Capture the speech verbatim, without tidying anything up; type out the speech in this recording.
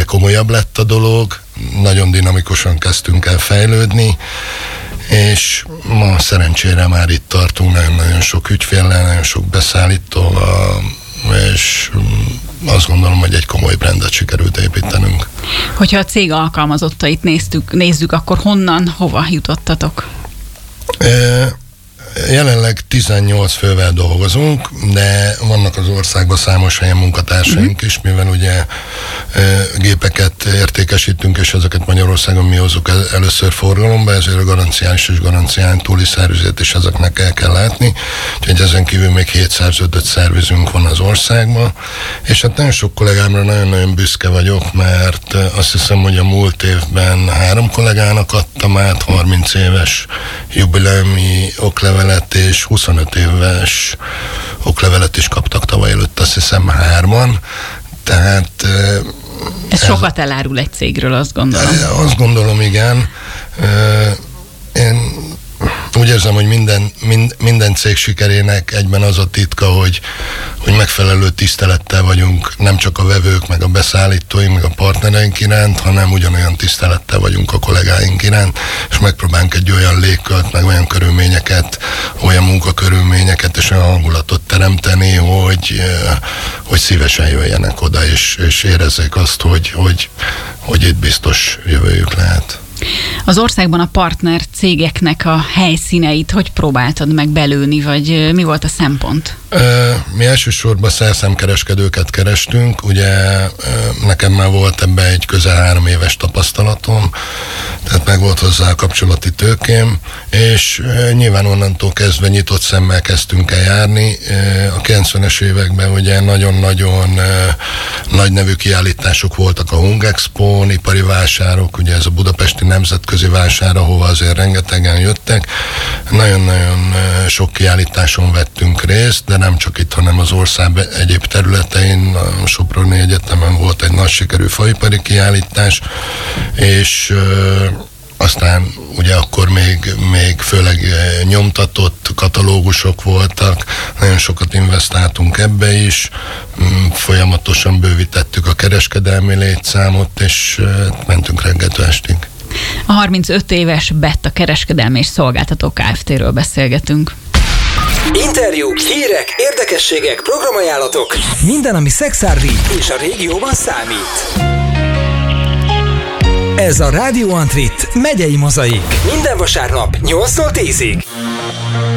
komolyabb lett a dolog, nagyon dinamikusan kezdtünk el fejlődni, és ma szerencsére már itt tartunk nagyon-nagyon sok ügyféllel, nagyon sok beszállítóval, és azt gondolom, hogy egy komoly brandet sikerült építenünk. Hogyha a cég alkalmazottait néztük, nézzük, akkor honnan, hova jutottatok? E- Jelenleg tizennyolc fővel dolgozunk, de vannak az országban számos helyen munkatársaink is, mivel ugye e, gépeket értékesítünk, és ezeket Magyarországon mi hozzuk először forgalomba, ezért a garanciális és garancián túli szervizet is ezeknek el kell látni. Úgyhogy ezen kívül még hét szerződött szervizünk van az országban, és hát nagyon sok kollégámra nagyon-nagyon büszke vagyok, mert azt hiszem, hogy a múlt évben három kollégának adtam át harminc éves jubileumi oklevelet, és huszonöt éves oklevelet is kaptak tavaly előtt, azt hiszem hárman. Tehát... Ez, ez sokat elárul egy cégről, azt gondolom. Azt gondolom, igen. Én úgy érzem, hogy minden, mind, minden cég sikerének egyben az a titka, hogy, hogy megfelelő tisztelettel vagyunk nem csak a vevők, meg a beszállítóink, meg a partnereink iránt, hanem ugyanolyan tisztelettel vagyunk a kollégáink iránt, és megpróbálunk egy olyan légkört, meg olyan körülményeket, olyan munkakörülményeket és olyan hangulatot teremteni, hogy, hogy szívesen jöjjenek oda, és, és érezzék azt, hogy, hogy, hogy itt biztos jövőjük lehet. Az országban a partner cégeknek a helyszíneit hogy próbáltad meg belőni, vagy mi volt a szempont? Mi elsősorban szerszámkereskedőket kerestünk, ugye nekem már volt ebben egy közel három éves tapasztalatom, tehát meg volt hozzá a kapcsolati tőkém, és nyilván onnantól kezdve nyitott szemmel kezdtünk el járni. A kilencvenes években ugye nagyon-nagyon nagy nevű kiállítások voltak a Hungexpón, ipari vásárok, ugye ez a budapesti nemzetközi vásár, ahova azért rengetegen jöttek. Nagyon-nagyon sok kiállításon vettünk részt, de nem csak itt, hanem az ország egyéb területein. A Soproni Egyetemen volt egy nagy sikerű faipari kiállítás, és aztán ugye akkor még, még főleg nyomtatott katalógusok voltak, nagyon sokat investáltunk ebbe is, folyamatosan bővítettük a kereskedelmi létszámot, és mentünk reggeltől estig. A harmincöt éves Betta Kereskedelmi és Szolgáltató Kft-ről beszélgetünk. Interjú, hírek, érdekességek, programajánlatok. Minden, ami szexárdi és a régióban számít. Ez a Rádió Antrit megyei mozaik. Minden vasárnap nyolctól tízig.